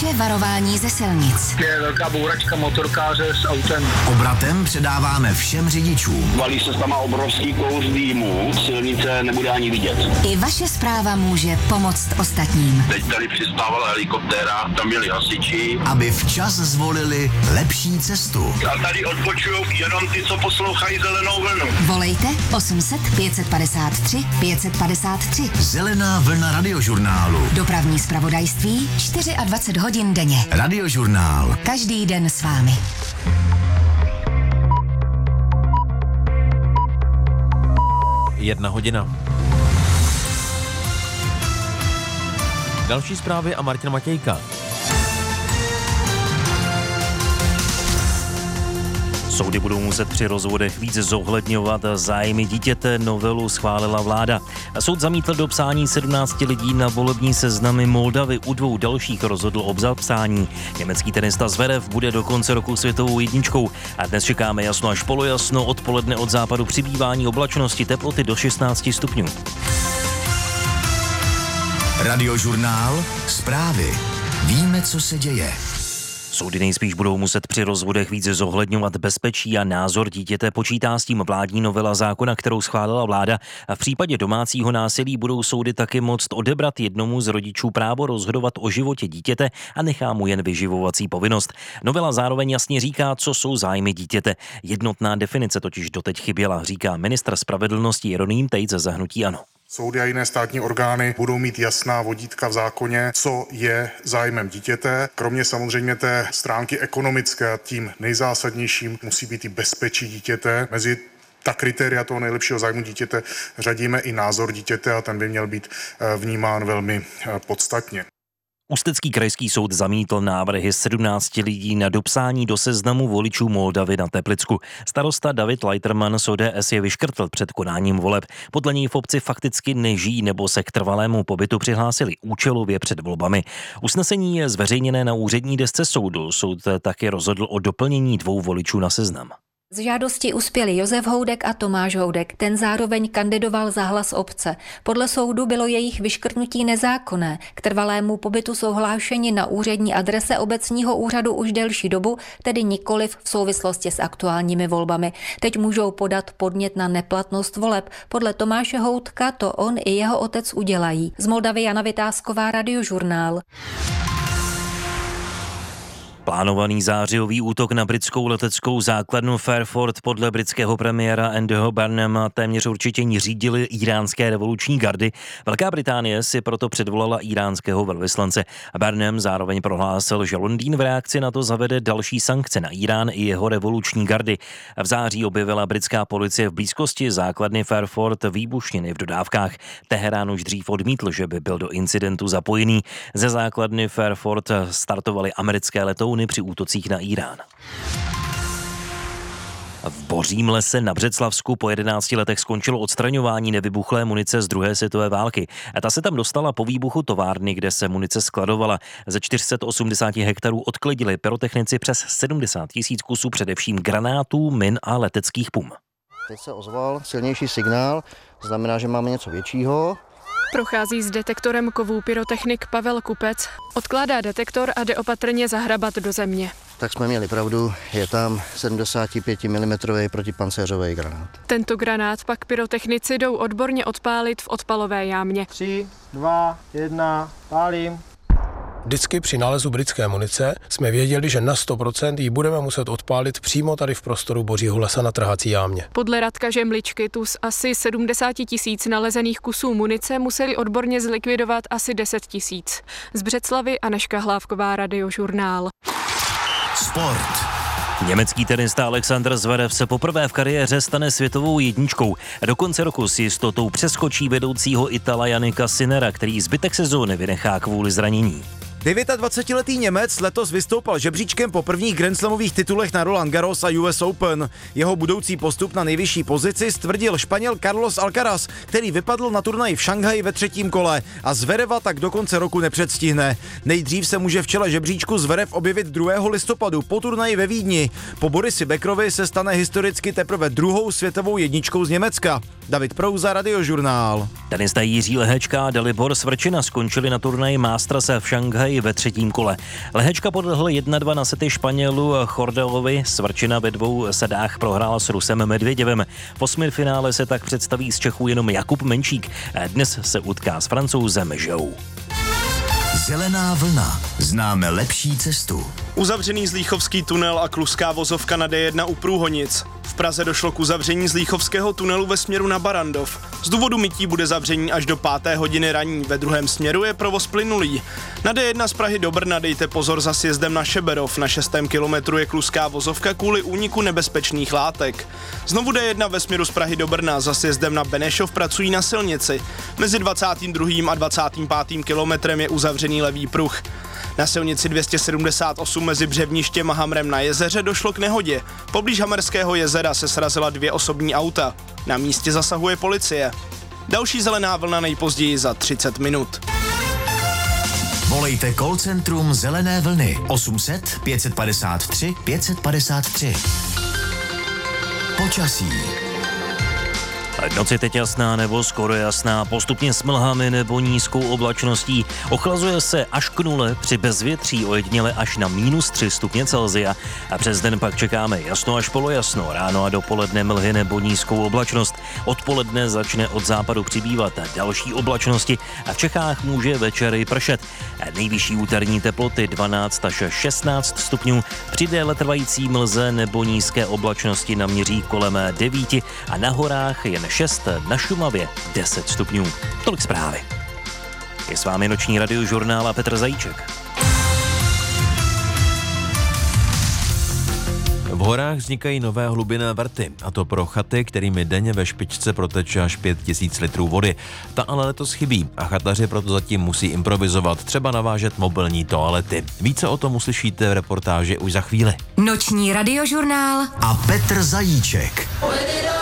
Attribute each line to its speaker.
Speaker 1: Vaše varování ze silnic.
Speaker 2: Je velká bouračka motorkáře s autem.
Speaker 3: Obratem předáváme všem řidičům.
Speaker 4: Valí se tam obrovský kous dýmu, silnice nebude ani vidět.
Speaker 1: I vaše zpráva může pomoct ostatním.
Speaker 4: Teď tady přistávala helikoptéra, tam byli hasiči.
Speaker 3: Aby včas zvolili lepší cestu.
Speaker 4: A tady odpočujou jenom ty, co poslouchají Zelenou vlnu.
Speaker 1: Volejte 800 553 553.
Speaker 3: Zelená vlna Radiožurnálu.
Speaker 1: Dopravní zpravodajství 24 hodin denně.
Speaker 3: Radiožurnál.
Speaker 1: Každý den s vámi.
Speaker 5: Jedna hodina. Další zprávy a Martin Matějka.
Speaker 6: Soudy budou muset při rozvodech víc zohledňovat zájmy dítěte, novelu schválila vláda. Soud zamítl dopsání 17 lidí na volební seznamy Moldavy, u 2 dalších rozhodl o zapsání. Německý tenista Zverev bude do konce roku světovou jedničkou a dnes čekáme jasno až polojasno, odpoledne od západu přibývání oblačnosti, teploty do 16 stupňů.
Speaker 3: Radiožurnál, zprávy. Víme, co se děje.
Speaker 6: Soudy nejspíš budou muset při rozvodech více zohledňovat bezpečí a názor dítěte, počítá s tím vládní novela zákona, kterou schválila vláda. A v případě domácího násilí budou soudy taky moct odebrat jednomu z rodičů právo rozhodovat o životě dítěte a nechá mu jen vyživovací povinnost. Novela zároveň jasně říká, co jsou zájmy dítěte. Jednotná definice totiž doteď chyběla, říká ministr spravedlnosti Jeroným Tejc za hnutí ANO.
Speaker 7: Soudy a jiné státní orgány budou mít jasná vodítka v zákoně, co je zájmem dítěte. Kromě samozřejmě té stránky ekonomické, tím nejzásadnějším musí být i bezpečí dítěte. Mezi ta kritéria toho nejlepšího zájmu dítěte řadíme i názor dítěte a ten by měl být vnímán velmi podstatně.
Speaker 6: Ústecký krajský soud zamítl návrhy 17 lidí na dopsání do seznamu voličů Moldavy na Teplicku. Starosta David Leiterman z ODS je vyškrtl před konáním voleb. Podle něj v obci fakticky nežijí nebo se k trvalému pobytu přihlásili účelově před volbami. Usnesení je zveřejněné na úřední desce soudu. Soud taky rozhodl o doplnění 2 voličů na seznam.
Speaker 8: Z žádosti uspěli Josef Houdek a Tomáš Houdek. Ten zároveň kandidoval za Hlas obce. Podle soudu bylo jejich vyškrtnutí nezákonné. K trvalému pobytu jsou hlášeni na úřední adrese obecního úřadu už delší dobu, tedy nikoliv v souvislosti s aktuálními volbami. Teď můžou podat podnět na neplatnost voleb. Podle Tomáše Houdka to on i jeho otec udělají. Z Moldavy Jana Vytázková, Radiožurnál.
Speaker 6: Plánovaný zářijový útok na britskou leteckou základnu Fairford podle britského premiéra Andyho Burnhama téměř určitě řídily íránské revoluční gardy. Velká Británie si proto předvolala íránského velvyslance. Burnham zároveň prohlásil, že Londýn v reakci na to zavede další sankce na Irán i jeho revoluční gardy. V září objevila britská policie v blízkosti základny Fairford výbušniny v dodávkách. Teherán už dřív odmítl, že by byl do incidentu zapojený. Ze základny Fairford startovaly americké letouny při útocích na Irán. V Bořím lese na Břeclavsku po 11 letech skončilo odstraňování nevybuchlé munice z druhé světové války. A ta se tam dostala po výbuchu továrny, kde se munice skladovala. Ze 480 hektarů odklidili pyrotechnici přes 70 000 kusů především granátů, min a leteckých pum.
Speaker 9: Teď se ozval silnější signál, znamená, že máme něco většího.
Speaker 10: Prochází s detektorem kovů pyrotechnik Pavel Kupec. Odkládá detektor a jde opatrně zahrabat do země.
Speaker 9: Tak jsme měli pravdu, je tam 75 mm protipancéřový granát.
Speaker 10: Tento granát pak pyrotechnici jdou odborně odpálit v odpalové jámě.
Speaker 11: 3, 2, 1, pálím.
Speaker 12: Vždycky při nálezu britské munice jsme věděli, že na 100% ji budeme muset odpálit přímo tady v prostoru Božího lesa na trhací jámě.
Speaker 10: Podle Radka Žemličky tu z asi 70 000 nalezených kusů munice museli odborně zlikvidovat asi 10 000. Z Břeclavy Anežka Hlávková, Radiožurnál.
Speaker 3: Sport.
Speaker 6: Německý tenista Alexander Zverev se poprvé v kariéře stane světovou jedničkou. Do konce roku s jistotou přeskočí vedoucího Itala Jannika Sinnera, který zbytek sezóny vynechá kvůli zranění.
Speaker 13: 29letý Němec letos vystoupal žebříčkem po prvních grandslamových titulech na Roland Garros a US Open. Jeho budoucí postup na nejvyšší pozici stvrdil Španěl Carlos Alcaraz, který vypadl na turnaji v Šanghaji ve 3. kole a Zvereva tak do konce roku nepředstihne. Nejdřív se může v čele žebříčku Zverev objevit 2. listopadu po turnaji ve Vídni. Po Borisi Beckerovi se stane historicky teprve 2. světovou jedničkou z Německa. David Prouza, Radiožurnál.
Speaker 6: Tenista Jiří Lehečka a Dalibor Svrčina skončili na turnaji Masters v Šanghaji Itálii ve 3. kole. Lehečka podlehl 1-2 na sety Španělu Chordelovi, Svrčina ve 2 setách prohrála s Rusem Medvěděvem. V 8finále se tak představí z Čechů jenom Jakub Menčík. Dnes se utká s Francouzem Žou.
Speaker 3: Zelená vlna. Známe lepší cestu.
Speaker 14: Uzavřený Zlíchovský tunel a Kluská vozovka na D1 u Průhonic. V Praze došlo k uzavření Zlíchovského tunelu ve směru na Barandov. Z důvodu mytí bude zavření až do 5. hodiny ranní, ve druhém směru je provoz plynulý. Na D1 z Prahy do Brna dejte pozor za sjezdem na Šeberov, na 6. kilometru je Kluská vozovka kvůli úniku nebezpečných látek. Znovu D1 ve směru z Prahy do Brna za sjezdem na Benešov pracují na silnici. Mezi 22. a 25. kilometrem je uzavřený levý pruh. Na silnici 278 mezi Břevništěm a Hamrem na Jezeře došlo k nehodě. Poblíž Hamerského jezera se srazila 2 osobní auta. Na místě zasahuje policie. Další zelená vlna nejpozději za 30 minut.
Speaker 3: Volejte call centrum Zelené vlny 800 553 553. Počasí.
Speaker 6: Noc je teď jasná nebo skoro jasná, postupně s mlhami nebo nízkou oblačností. Ochlazuje se až k 0, při bezvětří ojediněle až na -3 stupně Celsia a přes den pak čekáme jasno až polojasno, ráno a dopoledne mlhy nebo nízkou oblačnost. Odpoledne začne od západu přibývat další oblačnosti a v Čechách může večer i pršet. Nejvyšší úterní teploty 12 až 16 stupňů, při déle trvající mlze nebo nízké oblačnosti naměří kolem 9 a na horách jen 6, na Šumavě 10 stupňů. Tolik zprávy. Je s vámi noční radiožurnál a Petr Zajíček.
Speaker 5: V horách vznikají nové hlubinné vrty, a to pro chaty, kterými denně ve špičce proteče až 5000 litrů vody. Ta ale letos chybí a chataři proto zatím musí improvizovat, třeba navážet mobilní toalety. Více o tom uslyšíte v reportáži už za chvíli.
Speaker 1: Noční radiožurnál
Speaker 3: a Petr Zajíček.